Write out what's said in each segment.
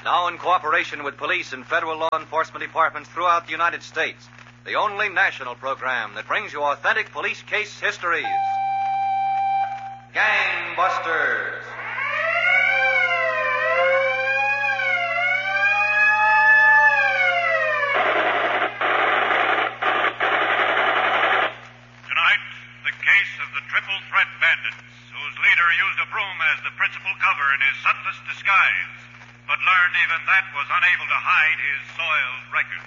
Now in cooperation with police and federal law enforcement departments throughout the United States, the only national program that brings you authentic police case histories. Gangbusters. Tonight, the case of the Triple Threat Bandits, whose leader used a broom as the principal cover in his subtlest disguise, but learned even that was unable to hide his soiled record.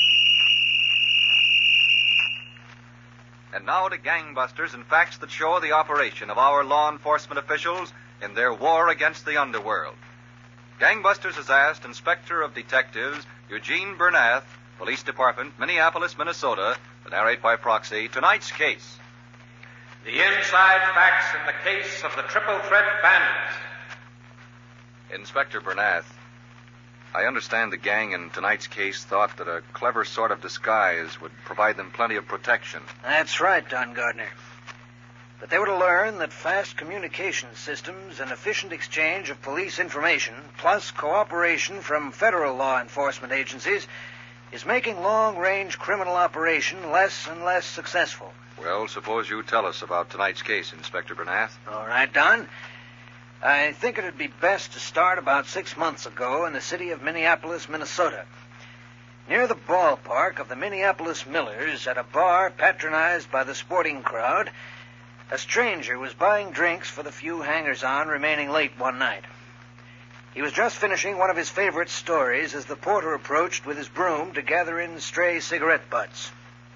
And now to Gangbusters and facts that show the operation of our law enforcement officials in their war against the underworld. Gangbusters has asked Inspector of Detectives Eugene Bernath, Police Department, Minneapolis, Minnesota, to narrate by proxy tonight's case. The inside facts in the case of the Triple Threat Bandits. Inspector Bernath, I understand the gang in tonight's case thought that a clever sort of disguise would provide them plenty of protection. That's right, Don Gardner. But they were to learn that fast communication systems and efficient exchange of police information, plus cooperation from federal law enforcement agencies, is making long-range criminal operation less and less successful. Well, suppose you tell us about tonight's case, Inspector Bernath. All right, Don. I think it would be best to start about 6 months ago in the city of Minneapolis, Minnesota. Near the ballpark of the Minneapolis Millers, at a bar patronized by the sporting crowd, a stranger was buying drinks for the few hangers-on remaining late one night. He was just finishing one of his favorite stories as the porter approached with his broom to gather in stray cigarette butts.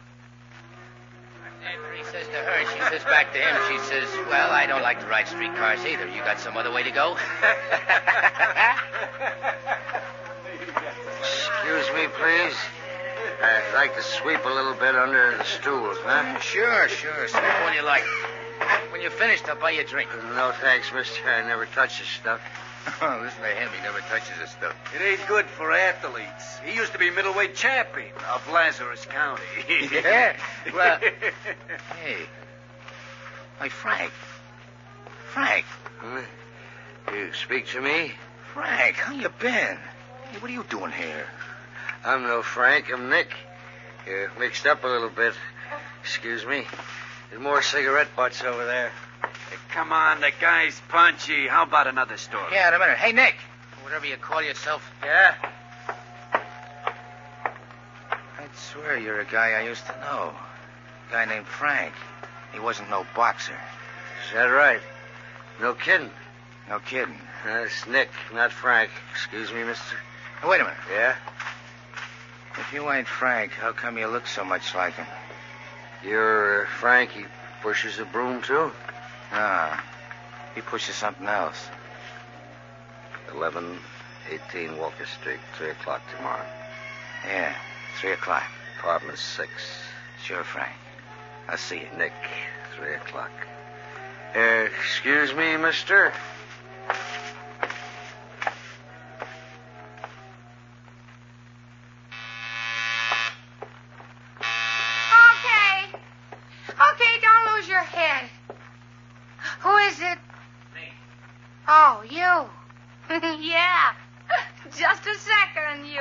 After he says to her, she says back to him, she says, well, I don't like to ride streetcars either. You got some other way to go? Excuse me, please. I'd like to sweep a little bit under the stools, huh? Sure. Sweep all you like. When you're finished, I'll buy you a drink. No, thanks, mister. I never touch this stuff. Oh, listen to him. He never touches this stuff. It ain't good for athletes. He used to be middleweight champion of Lazarus County. Yeah? Well, hey. Hey, Frank. Frank. Huh? You speak to me? Frank, how you been? Hey, what are you doing here? I'm no Frank. I'm Nick. You're mixed up a little bit. Excuse me. There's more cigarette butts over there. Come on, the guy's punchy. How about another story? Yeah, in a minute. Hey, Nick. Whatever you call yourself. Yeah? I'd swear you're a guy I used to know. A guy named Frank. He wasn't no boxer. Is that right? No kidding. No kidding. It's Nick, not Frank. Excuse me, mister. Now, wait a minute. Yeah? If you ain't Frank, how come you look so much like him? You're Frank. He pushes a broom, too? Ah, he pushes something else. 1118 Walker Street, 3 o'clock tomorrow. Yeah, 3 o'clock. Apartment 6. Sure, Frank. I'll see you. Nick, 3 o'clock. Excuse me, mister? Okay, don't lose your head. Who is it? Me. Oh, you. Yeah. Just a second, you.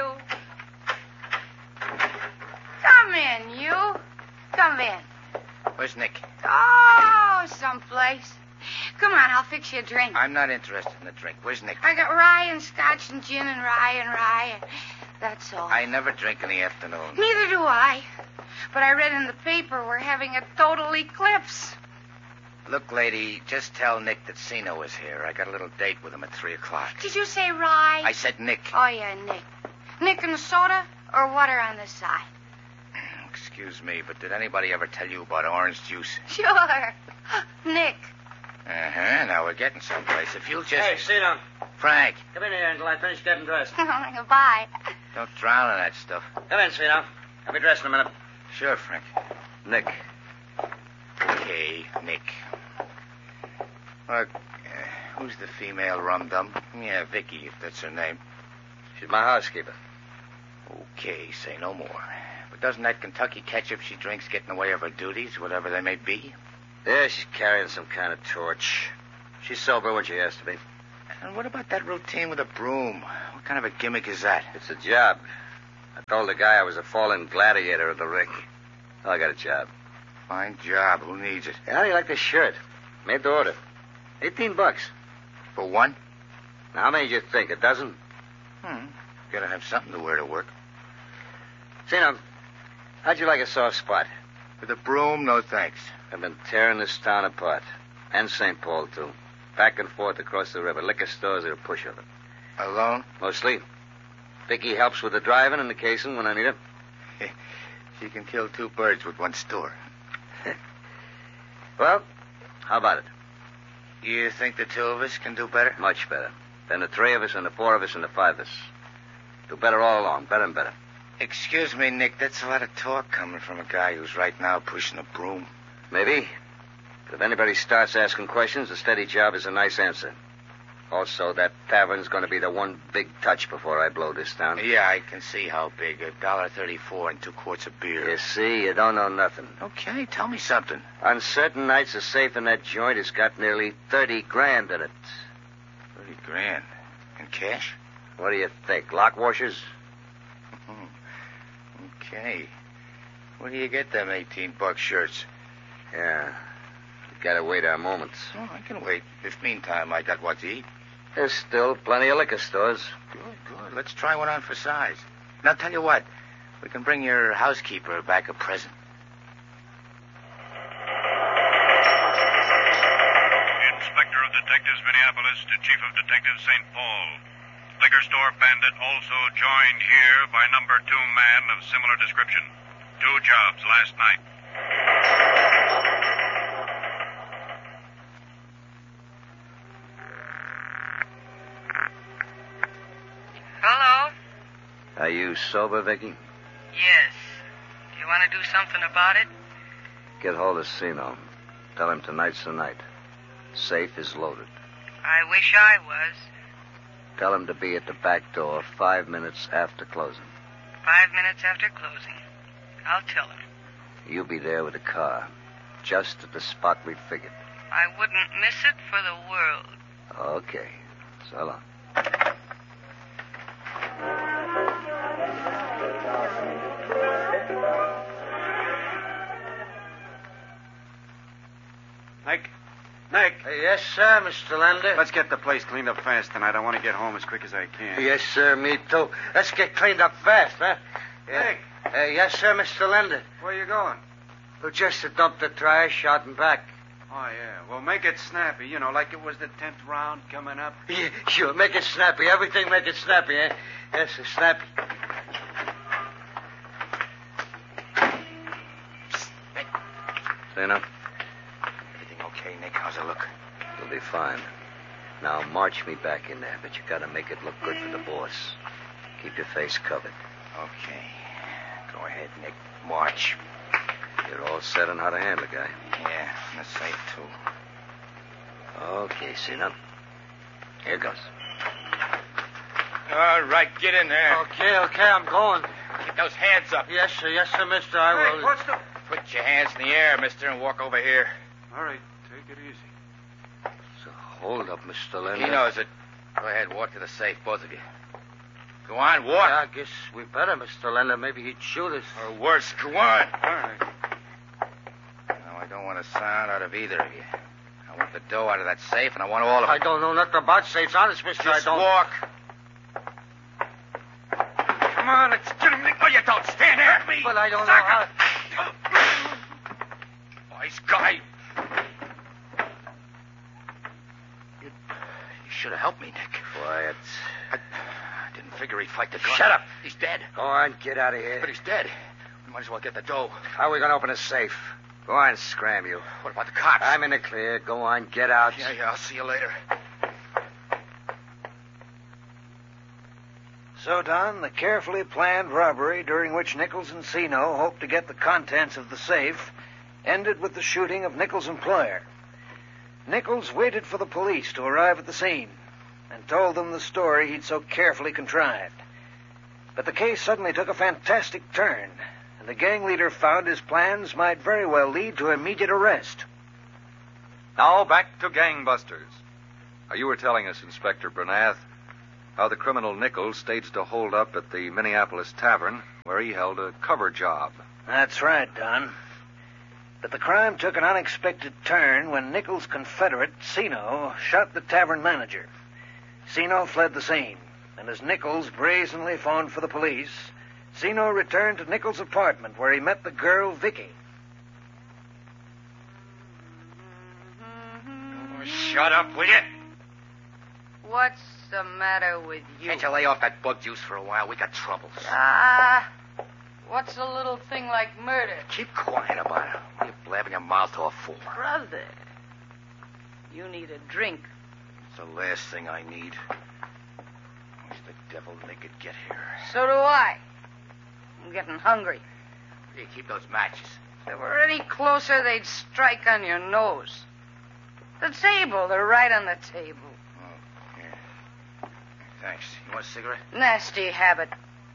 Come in, you. Come in. Where's Nick? Oh, someplace. Come on, I'll fix you a drink. I'm not interested in the drink. Where's Nick? I got rye and scotch and gin and rye. That's all. I never drink in the afternoon. Neither do I. But I read in the paper we're having a total eclipse. Look, lady, just tell Nick that Sino is here. I got a little date with him at 3 o'clock. Did you say rye? I said Nick. Oh, yeah, Nick. Nick and soda or water on the side? Excuse me, but did anybody ever tell you about orange juice? Sure. Nick. Uh-huh. Now we're getting someplace. If you'll just... Hey, sit down. Frank, Come in here until I finish getting dressed. Goodbye. don't drown in that stuff. Come in, Svino. I'll be dressed in a minute. Sure, Frank. Nick. Okay, Nick. Look, who's the female rum-dum? Yeah, Vicky, if that's her name. She's my housekeeper. Okay, say no more. But doesn't that Kentucky ketchup she drinks get in the way of her duties, whatever they may be? Yeah, she's carrying some kind of torch. She's sober when she has to be. And what about that routine with a broom? What kind of a gimmick is that? It's a job. I told the guy I was a fallen gladiator of the ring. Oh, I got a job. Fine job. Who needs it? How do you like this shirt? Made to order. $18. For one? Now, how many do you think? A dozen? Gotta have something to wear to work. Say, now, how'd you like a soft spot? With a broom, no thanks. I've been tearing this town apart. And St. Paul, too. Back and forth across the river. Liquor stores are a push of it. Alone? Mostly. Vicky helps with the driving and the casing when I need it. She can kill two birds with one store. Well, how about it? You think the two of us can do better? Much better. Than the three of us and the four of us and the five of us. Do better all along. Better and better. Excuse me, Nick. That's a lot of talk coming from a guy who's right now pushing a broom. Maybe. But if anybody starts asking questions, a steady job is a nice answer. Also, that tavern's going to be the one big touch before I blow this town. Yeah, I can see how big. $1.34 and 2 quarts of beer. You see, you don't know nothing. Okay, tell me something. On certain nights, a safe in that joint has got nearly 30 grand in it. 30 grand? In cash? What do you think? Lock washers? Okay. Where do you get them $18 shirts? Yeah. We gotta wait our moments. Oh, I can wait. If meantime I got what to eat. There's still plenty of liquor stores. Good. Let's try one on for size. Now, tell you what. We can bring your housekeeper back a present. Inspector of Detectives Minneapolis to Chief of Detectives St. Paul. Liquor store bandit also joined here by number 2 man of similar description. 2 jobs last night. Hello? Are you sober, Vicky? Yes. Do you want to do something about it? Get hold of Sino. Tell him tonight's the night. Safe is loaded. I wish I was. Tell him to be at the back door 5 minutes after closing. 5 minutes after closing. I'll tell him. You be there with a car. Just at the spot we figured. I wouldn't miss it for the world. Okay. So long. Nick. Yes, sir, Mr. Lander. Let's get the place cleaned up fast tonight. I want to get home as quick as I can. Yes, sir, me too. Let's get cleaned up fast, huh? Nick. Yes, sir, Mr. Lander. Where you going? Well, just to dump the trash out and back. Oh, yeah. Well, make it snappy, like it was the 10th round coming up. Yeah, sure, make it snappy. Everything make it snappy, eh? Yes, sir, snappy. Stand up. Everything okay, Nick? How's it look? You'll be fine. Now, march me back in there, but you gotta make it look good for the boss. Keep your face covered. Okay. Go ahead, Nick. March. You're all set on how to handle it, guy. Yeah, and the safe, too. Okay, Sino. Here goes. All right, get in there. Okay, I'm going. Keep those hands up. Yes, sir, mister, I will. Hey, what's the... Put your hands in the air, mister, and walk over here. All right, take it easy. So, hold up, Mr. Lander. He knows it. Go ahead, walk to the safe, both of you. Go on, walk. Yeah, I guess we better, Mr. Lander. Maybe he'd shoot us. Or worse, go on. All right. Now, I don't want a sound out of either of you. I want the dough out of that safe, and I want all of it. I don't know nothing about safes, honest, mister. Just I don't. walk. Come on, let's get him, Nick. No, you don't. Stand there. Me. But I don't know how. Nice guy. You should have helped me, Nick. Quiet. I didn't figure he'd fight the gun. Shut up. He's dead. Go on, get out of here. But he's dead. We might as well get the dough. How are we going to open a safe? Go on, scram you. What about the cops? I'm in the clear. Go on, get out. Yeah, I'll see you later. So, Don, the carefully planned robbery during which Nichols and Sino hoped to get the contents of the safe ended with the shooting of Nichols' employer. Nichols waited for the police to arrive at the scene and told them the story he'd so carefully contrived. But the case suddenly took a fantastic turn, and the gang leader found his plans might very well lead to immediate arrest. Now back to gangbusters. You were telling us, Inspector Bernath, how the criminal Nichols staged a hold-up at the Minneapolis Tavern, where he held a cover job. That's right, Don. But the crime took an unexpected turn when Nichols' confederate, Sino, shot the tavern manager. Sino fled the scene, and as Nichols brazenly phoned for the police, Sino returned to Nichols' apartment where he met the girl, Vicky. Oh, shut up, will you? What's the matter with you? Can't you lay off that bug juice for a while? We got troubles. What's a little thing like murder? Keep quiet about it. What are you blabbing your mouth off for? Brother, you need a drink. It's the last thing I need. Wish the devil they could get here. So do I. I'm getting hungry. Where do you keep those matches? If they were any closer, they'd strike on your nose. The table, they're right on the table. Oh, yeah. Thanks. You want a cigarette? Nasty habit.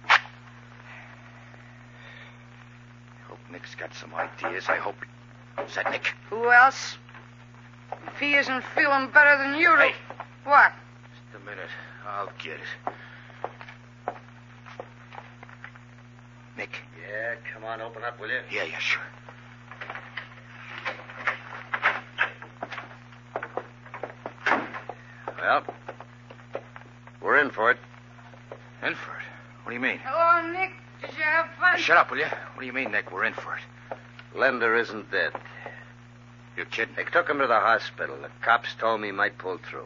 I hope Nick's got some ideas. I hope... Is that Nick? Who else? If he isn't feeling better than you do... Hey. What? Just a minute. I'll get it. Nick? Yeah, come on, open up, will you? Yeah, sure. Well, we're in for it. In for it? What do you mean? Hello, Nick. Did you have fun? Shut up, will you? What do you mean, Nick? We're in for it. Lender isn't dead. You're kidding? They took him to the hospital. The cops told me he might pull through.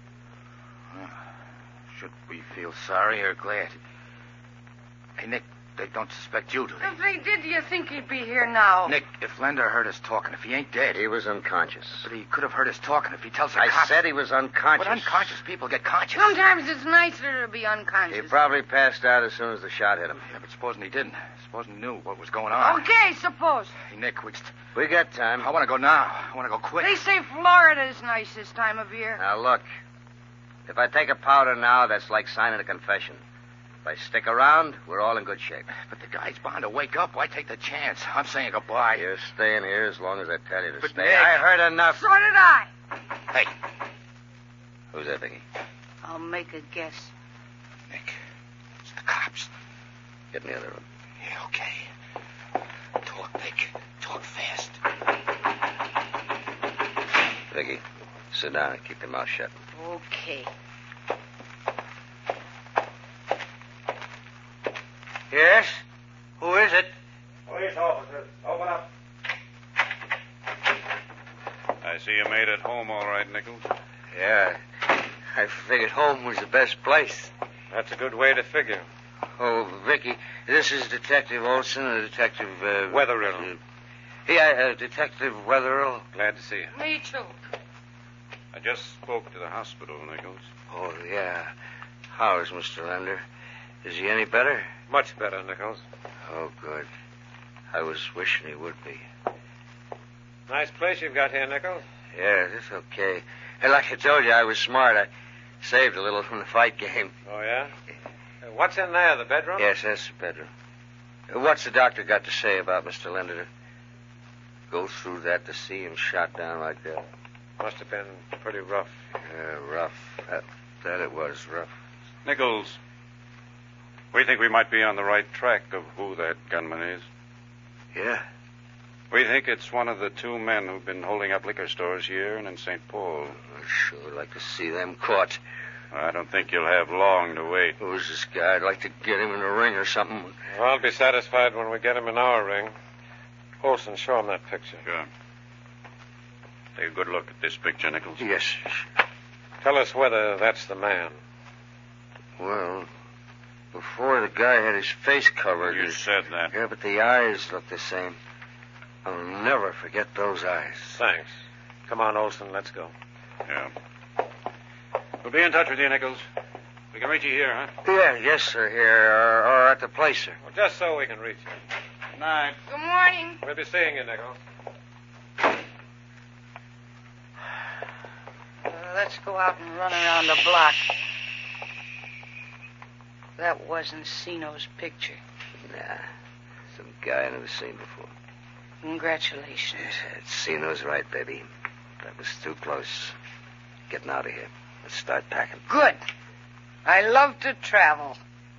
Should we feel sorry or glad? Hey, Nick, they don't suspect you, do they? If they did, do you think he'd be here now? Nick, if Lender heard us talking, if he ain't dead... He was unconscious. But he could have heard us talking if he tells the I cops... said he was unconscious. But unconscious people get conscious. Sometimes it's nicer to be unconscious. He probably passed out as soon as the shot hit him. Yeah, but supposing he didn't. Supposing he knew what was going on. Okay, suppose. Hey, Nick, We got time. I want to go now. I want to go quick. They say Florida is nice this time of year. Now, look. If I take a powder now, that's like signing a confession. If I stick around, we're all in good shape. But the guy's bound to wake up. Why take the chance? I'm saying goodbye. You're staying here as long as I tell you to But stay. Nick- I heard enough. So did I. Hey, Who's that, Vicky? I'll make a guess. Nick, it's the cops. Get in the other room. Yeah, okay. Talk, Nick. Talk fast. Vicky, sit down and keep your mouth shut. Okay. Yes? Who is it? Police officers, open up. I see you made it home all right, Nichols. Yeah. I figured home was the best place. That's a good way to figure. Oh, Vicky, this is Detective Olson and Detective... Wetherill. Detective Wetherill. Glad to see you. Me too. I just spoke to the hospital, Nichols. Oh, yeah. How is Mr. Lender? Is he any better? Much better, Nichols. Oh, good. I was wishing he would be. Nice place you've got here, Nichols. Yeah, it's okay. Hey, like I told you, I was smart. I saved a little from the fight game. Oh, yeah? What's in there, the bedroom? Yes, that's the bedroom. What's the doctor got to say about Mr. Lender? Go through that to see him shot down like that. Must have been pretty rough. Yeah, rough. That it was, rough. Nichols, we think we might be on the right track of who that gunman is. Yeah? We think it's one of the two men who've been holding up liquor stores here and in St. Paul. I'd sure like to see them caught. I don't think you'll have long to wait. Who's this guy? I'd like to get him in a ring or something. Well, I'll be satisfied when we get him in our ring. Olson, show him that picture. Sure. Take a good look at this picture, Nichols. Yes. Tell us whether that's the man. Well, before the guy had his face covered. You said that. Yeah, but the eyes look the same. I'll never forget those eyes. Thanks. Come on, Olson, let's go. Yeah. We'll be in touch with you, Nichols. We can reach you here, huh? Yeah, yes, sir, here, or at the place, sir. Well, just so we can reach you. Good night. Good morning. We'll be seeing you, Nichols. Let's go out and run around the block. That wasn't Sino's picture. Nah. Some guy I never seen before. Congratulations. Sino's right, baby. That was too close. Getting out of here. Let's start packing. Good. I love to travel.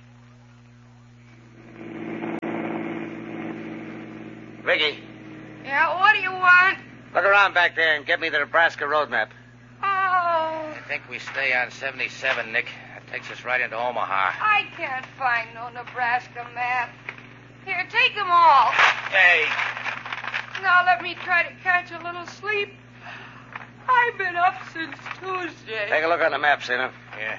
Vicky, Yeah, what do you want? look around back there and get me the Nebraska road map. Oh, I think we stay on 77, Nick. That takes us right into Omaha. I can't find no Nebraska map. Here, take them all. Hey! Now let me try to catch a little sleep. I've been up since Tuesday. Take a look on the map, Sina. Yeah.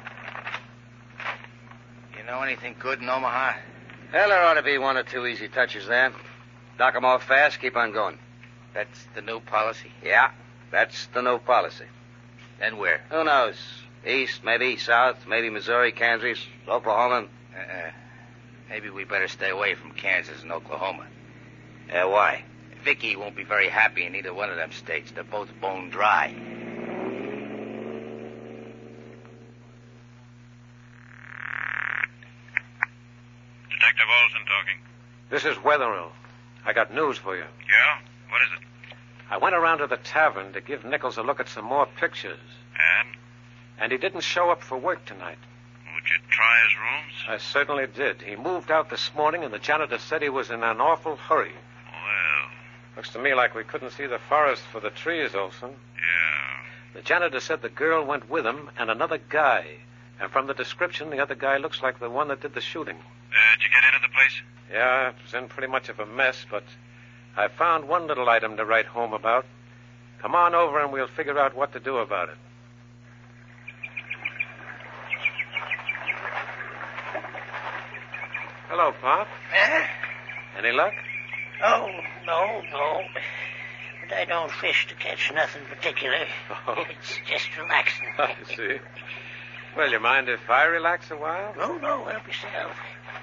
You know anything good in Omaha? Well, there ought to be one or two easy touches there. Knock 'em off fast, keep on going. That's the new policy. Yeah, that's the new policy. Then where? Who knows? East, maybe south, maybe Missouri, Kansas, Oklahoma. Maybe we better stay away from Kansas and Oklahoma. Why? Vicky won't be very happy in either one of them states. They're both bone dry. Detective Olson talking. This is Wetherill. I got news for you. Yeah? What is it? I went around to the tavern to give Nichols a look at some more pictures. And he didn't show up for work tonight. Would you try his rooms? I certainly did. He moved out this morning, and the janitor said he was in an awful hurry. Well, Looks to me like we couldn't see the forest for the trees, Olson. yeah. The janitor said the girl went with him and another guy. And from the description, the other guy looks like the one that did the shooting. Did you get into the place? Yeah, it was in pretty much of a mess, but I found one little item to write home about. Come on over and we'll figure out what to do about it. Hello, Pop. Huh? Any luck? Oh, no. But I don't fish to catch nothing particular. Oh. It's just relaxing. I see. Well, you mind if I relax a while? No, help yourself.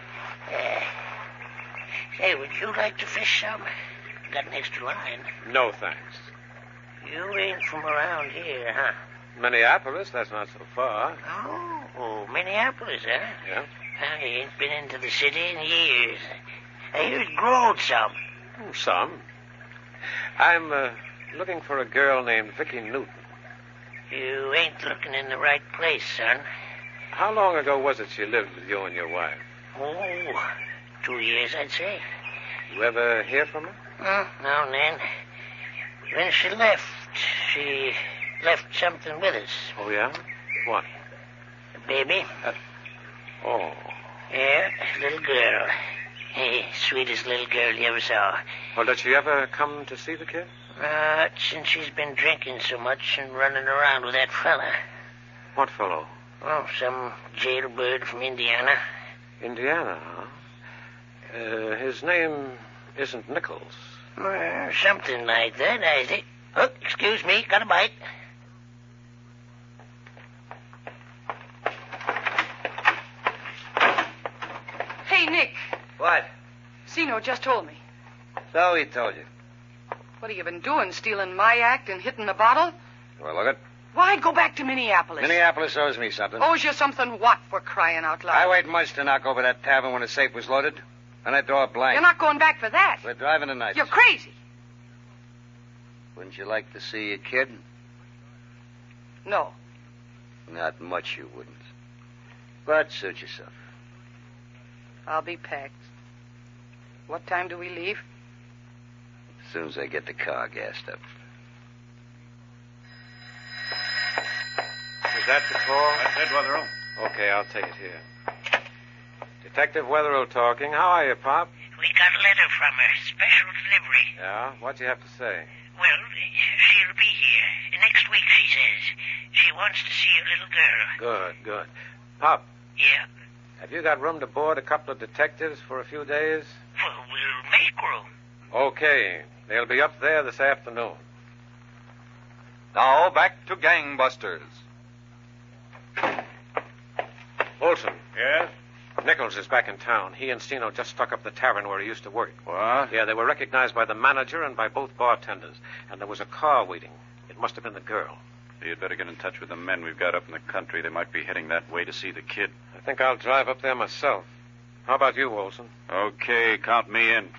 Say, would you like to fish some? Got an extra line. No, thanks. You ain't from around here, huh? Minneapolis, that's not so far. Oh, Minneapolis, huh? Yeah? I ain't been into the city in years. I hear it growed some. Some. I'm looking for a girl named Vicky Newton. You ain't looking in the right place, son. How long ago was it she lived with you and your wife? Oh, 2 years, I'd say. You ever hear from her? Now and then. When she left something with us. Oh, yeah? What? A baby. Oh. Yeah, little girl. Hey, sweetest little girl you ever saw. Well, did she ever come to see the kid? Since she's been drinking so much and running around with that fella. What fellow? Oh, some jailbird from Indiana. Indiana, huh? His name isn't Nichols. Something like that, I think. Oh, excuse me, got a bite. Hey, Nick. What? Zeno just told me. So he told you. What have you been doing? Stealing my act and hitting the bottle? Well, look it. Why go back to Minneapolis? Minneapolis owes me something. Owes you something what, for crying out loud? I wait months to knock over that tavern when the safe was loaded. And I draw a blank. You're not going back for that. We're driving tonight. You're crazy. Wouldn't you like to see your kid? No. Not much you wouldn't. But suit yourself. I'll be packed. What time do we leave? As soon as I get the car gassed up. Is that the call? That's it, Wetherill. Okay, I'll take it here. Detective Wetherill talking. How are you, Pop? We got a letter from her. Special delivery. Yeah? What'd you have to say? Well, she'll be here. Next week, she says. She wants to see a little girl. Good. Pop, Yeah? have you got room to board a couple of detectives for a few days? Well, we'll make room. Okay. They'll be up there this afternoon. Now, back to Gangbusters. Olson. Yes? Nichols is back in town. He and Steno just stuck up the tavern where he used to work. What? Yeah, they were recognized by the manager and by both bartenders. And there was a car waiting. It must have been the girl. You'd better get in touch with the men we've got up in the country. They might be heading that way to see the kid. I think I'll drive up there myself. How about you, Olson? Okay, count me in.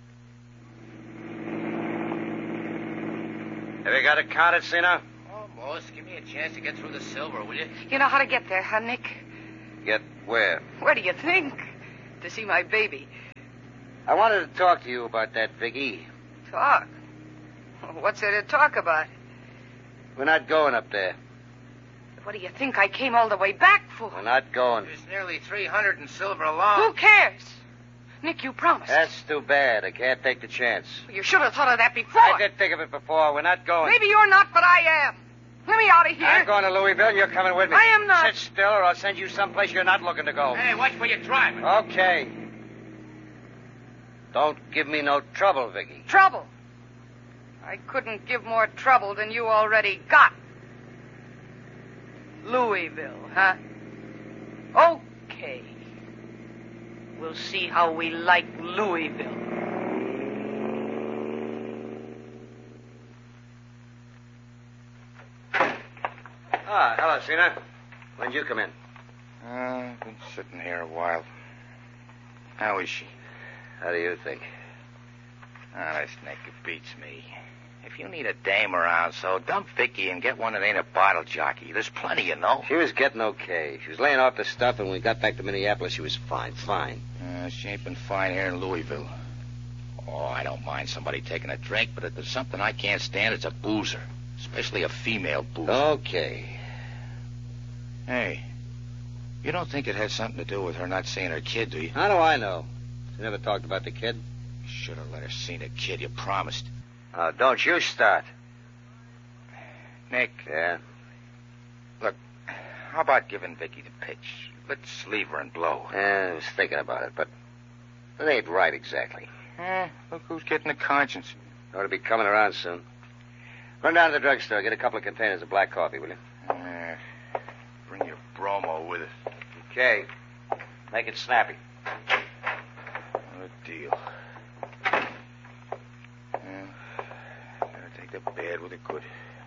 Have you got it counted, Sina? Almost. Alice, give me a chance to get through the silver, will you? You know how to get there, huh, Nick? Get where? Where do you think? To see my baby. I wanted to talk to you about that, Vicky. Talk? What's there to talk about? We're not going up there. What do you think I came all the way back for? We're not going. There's nearly 300 in silver alone. Who cares? Nick, you promised. That's too bad. I can't take the chance. You should have thought of that before. I did think of it before. We're not going. Maybe you're not, but I am. Let me out of here. I'm going to Louisville, and you're coming with me. I am not. Sit still, or I'll send you someplace you're not looking to go. Hey, watch where you're driving. Okay. Don't give me no trouble, Vicky. Trouble? I couldn't give more trouble than you already got. Louisville, huh? Okay. We'll see how we like Louisville. Ah, hello, Cena. When'd you come in? I've been sitting here a while. How is she? How do you think? Honest, Nick, it beats me. If you need a dame around, so dump Vicky and get one that ain't a bottle jockey. There's plenty, you know. She was getting okay. She was laying off the stuff, and when we got back to Minneapolis, she was fine. She ain't been fine here in Louisville. Oh, I don't mind somebody taking a drink, but if there's something I can't stand, it's a boozer. Especially a female boozer. Okay. Hey, you don't think it has something to do with her not seeing her kid, do you? How do I know? She never talked about the kid. Should have let her see the kid, you promised. Don't you start. Nick. Yeah? Look, how about giving Vicky the pitch? Let's leave her and blow. Yeah, I was thinking about it, but it ain't right exactly. Look who's getting a conscience. Ought to be coming around soon. Run down to the drugstore. Get a couple of containers of black coffee, will you? Bring your bromo with it. Okay. Make it snappy. Good deal. Gotta take the bad with the good.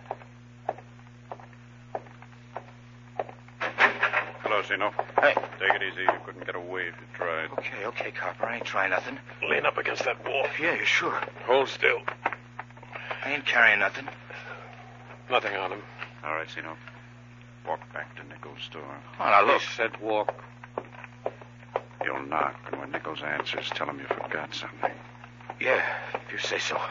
Hello, Zeno. Hey. Take it easy. You couldn't get away if you tried. Okay, Copper. I ain't trying nothing. Lean up against that wall. Yeah, sure. Hold still. I ain't carrying nothing. Nothing on him. All right, Zeno. Walk back to Nichols' store. Oh, now look. He said walk. You'll knock, and when Nichols answers, tell him you forgot something. Yeah, if you say so.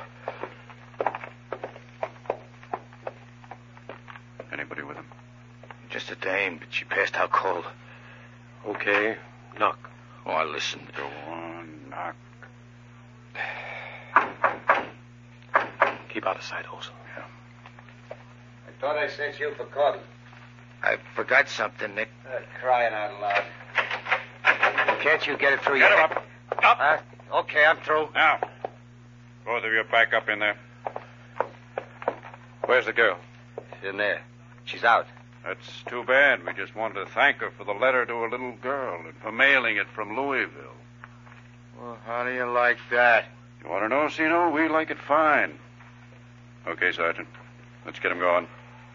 Anybody with him? Just a dame, but she passed out cold. Okay. Knock. Oh, listen. Go on, knock. Keep out of sight, Olson. Yeah. I thought I sent you for coffee. I forgot something, Nick. Crying out loud. Can't you get it through Get your her head? up. Okay, I'm through. Now, both of you back up in there. Where's the girl? She's in there. She's out. That's too bad. We just wanted to thank her for the letter to a little girl and for mailing it from Louisville. Well, how do you like that? You want to know, Zeno? We like it fine. Okay, Sergeant. Let's get him going.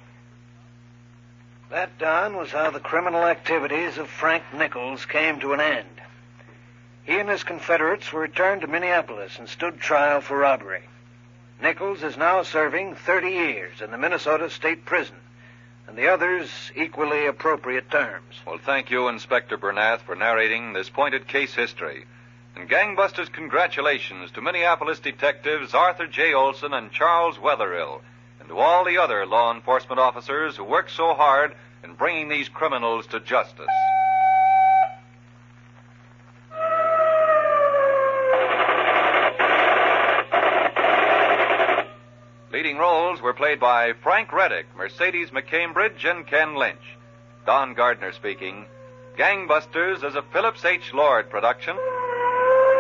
That, Don, was how the criminal activities of Frank Nichols came to an end. He and his Confederates were returned to Minneapolis and stood trial for robbery. Nichols is now serving 30 years in the Minnesota State Prison, and the others equally appropriate terms. Well, thank you, Inspector Bernath, for narrating this pointed case history. And gangbusters, congratulations to Minneapolis detectives Arthur J. Olson and Charles Wetherill, and to all the other law enforcement officers who worked so hard in bringing these criminals to justice. Leading roles were played by Frank Reddick, Mercedes McCambridge, and Ken Lynch. Don Gardner speaking. Gangbusters is a Phillips H. Lord production.